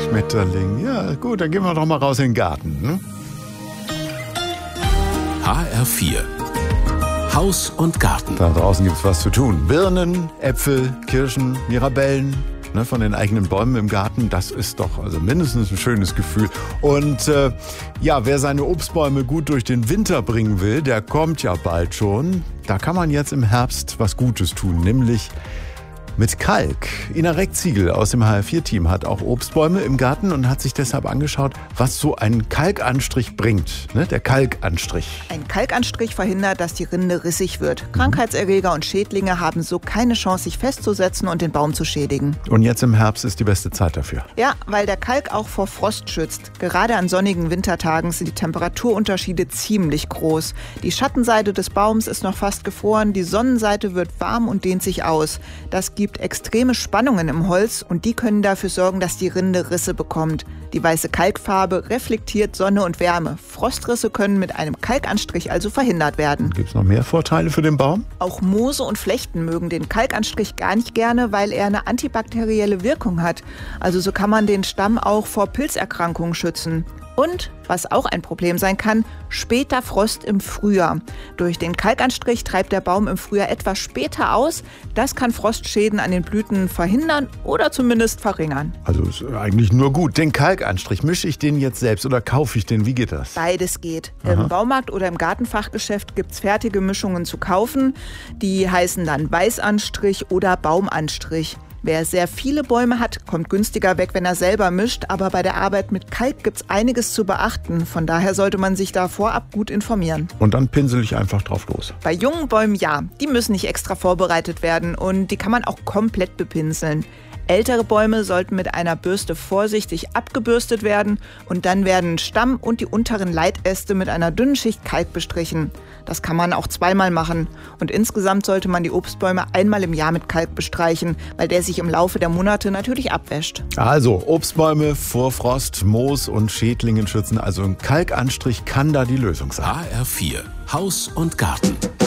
Schmetterling. Ja, gut, dann gehen wir doch mal raus in den Garten. Ne? HR4 Haus und Garten. Da draußen gibt's was zu tun. Birnen, Äpfel, Kirschen, Mirabellen. Ne, von den eigenen Bäumen im Garten, das ist doch also mindestens ein schönes Gefühl. Und wer seine Obstbäume gut durch den Winter bringen will, der kommt ja bald schon. Da kann man jetzt im Herbst was Gutes tun, nämlich mit Kalk. Ina Reckziegel aus dem HR4-Team hat auch Obstbäume im Garten und hat sich deshalb angeschaut, was so ein Kalkanstrich bringt. Ne? Der Kalkanstrich. Ein Kalkanstrich verhindert, dass die Rinde rissig wird. Krankheitserreger und Schädlinge haben so keine Chance, sich festzusetzen und den Baum zu schädigen. Und jetzt im Herbst ist die beste Zeit dafür. Ja, weil der Kalk auch vor Frost schützt. Gerade an sonnigen Wintertagen sind die Temperaturunterschiede ziemlich groß. Die Schattenseite des Baums ist noch fast gefroren, die Sonnenseite wird warm und dehnt sich aus. Das gibt extreme Spannungen im Holz und die können dafür sorgen, dass die Rinde Risse bekommt. Die weiße Kalkfarbe reflektiert Sonne und Wärme. Frostrisse können mit einem Kalkanstrich also verhindert werden. Gibt es noch mehr Vorteile für den Baum? Auch Moose und Flechten mögen den Kalkanstrich gar nicht gerne, weil er eine antibakterielle Wirkung hat. Also so kann man den Stamm auch vor Pilzerkrankungen schützen. Und, was auch ein Problem sein kann, später Frost im Frühjahr. Durch den Kalkanstrich treibt der Baum im Frühjahr etwas später aus. Das kann Frostschäden an den Blüten verhindern oder zumindest verringern. Also ist eigentlich nur gut. Den Kalkanstrich, mische ich den jetzt selbst oder kaufe ich den? Wie geht das? Beides geht. Aha. Im Baumarkt oder im Gartenfachgeschäft gibt es fertige Mischungen zu kaufen. Die heißen dann Weißanstrich oder Baumanstrich. Wer sehr viele Bäume hat, kommt günstiger weg, wenn er selber mischt. Aber bei der Arbeit mit Kalk gibt's einiges zu beachten. Von daher sollte man sich da vorab gut informieren. Und dann pinsel ich einfach drauf los. Bei jungen Bäumen ja, die müssen nicht extra vorbereitet werden und die kann man auch komplett bepinseln. Ältere Bäume sollten mit einer Bürste vorsichtig abgebürstet werden und dann werden Stamm und die unteren Leitäste mit einer dünnen Schicht Kalk bestrichen. Das kann man auch zweimal machen. Und insgesamt sollte man die Obstbäume einmal im Jahr mit Kalk bestreichen, weil der sich im Laufe der Monate natürlich abwäscht. Also Obstbäume vor Frost, Moos und Schädlingen schützen. Also ein Kalkanstrich kann da die Lösung sein. HR4 Haus und Garten.